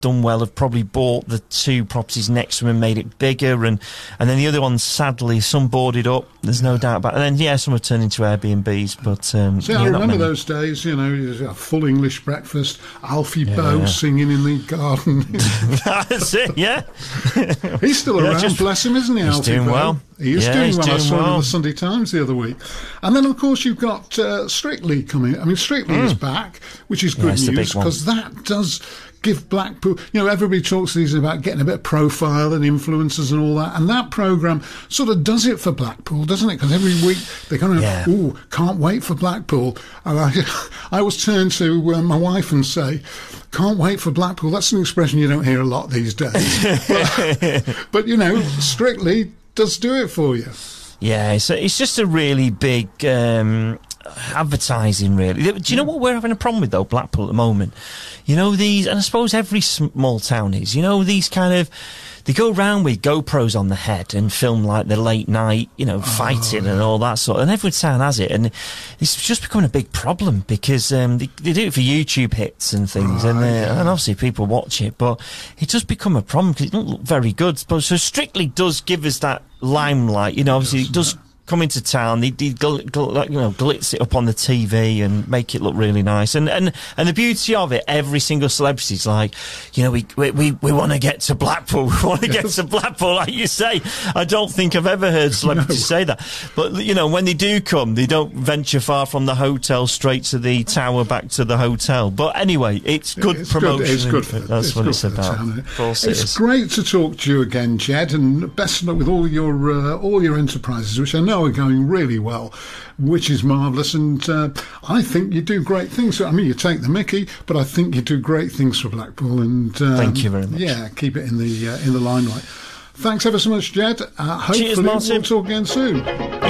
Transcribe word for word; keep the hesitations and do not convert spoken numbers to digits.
done well have probably bought the two properties next to them and made it bigger, and and then the other ones, sadly, some boarded up. There's no doubt about it. And then yeah, some have turned into Airbnbs. But um, see, yeah, I remember many. those days. You know, a full English breakfast, Alfie yeah, Bowe yeah. singing in the garden. That's it. Yeah, he's still yeah, around. just, Bless him, isn't he? He's Alfie doing Bowe? well. He is yeah, doing he's well. doing I saw him well. in the Sunday Times the other week. And then, of course, you've got uh, Strictly coming. I mean, Strictly mm. is back, which is good yeah, news, because that does give Blackpool... You know, everybody talks these about getting a bit of profile and influencers and all that, and that programme sort of does it for Blackpool, doesn't it? Because every week they're going to, yeah. ooh, can't wait for Blackpool. And I, I always turn to uh, my wife and say, can't wait for Blackpool. That's an expression you don't hear a lot these days. but, but, you know, Strictly does do it for you. Yeah, so it's just a really big um, advertising, really. Do you know what we're having a problem with, though, Blackpool at the moment? You know, these, and I suppose every small town is, you know, these kind of, they go around with GoPros on the head and film, like, the late night, you know, fighting oh. and all that sort of, and every town has it, and it's just becoming a big problem, because um, they, they do it for YouTube hits and things, right, and, uh, yeah. and obviously people watch it, but it does become a problem, because it doesn't look very good. So Strictly does give us that limelight, you know, obviously it does come into town, they, they gl gl you know, glitz it up on the T V and make it look really nice, and and and the beauty of it, every single celebrity's like, you know, we we we, we want to get to Blackpool, we want to yes. get to Blackpool, like you say. I don't think I've ever heard celebrities no. say that, but you know, when they do come, they don't venture far from the hotel straight to the tower, back to the hotel. But anyway, it's good it's promotion. Good. It's good. For, that's it's what good it's about. Town, of course it's it is. Great to talk to you again, Jed, and best of luck with all your uh, all your enterprises, which I know are going really well, which is marvellous, and uh, I think you do great things. I mean, you take the mickey, but I think you do great things for Blackpool, and um, thank you very much. Yeah, keep it in the uh, in the limelight. Thanks ever so much, Jed. Uh, hopefully Cheers, Martin. we'll talk again soon.